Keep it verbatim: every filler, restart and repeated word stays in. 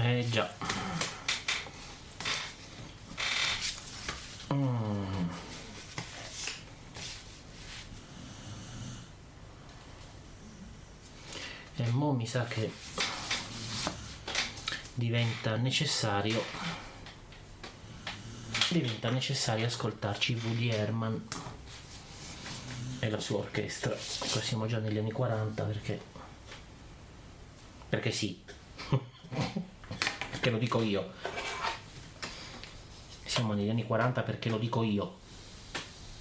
Eh già. Mm. E mo mi sa che diventa necessario diventa necessario ascoltarci Woody Herman e la sua orchestra. Qua siamo già negli anni quaranta, perché perché sì perché lo dico io, siamo negli anni quaranta perché lo dico io.